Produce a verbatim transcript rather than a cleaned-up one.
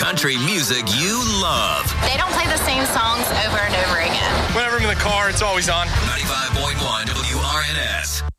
country music you love. They don't play the same songs over and over again. Whenever I'm in the car, it's always on. ninety-five point one W R N S.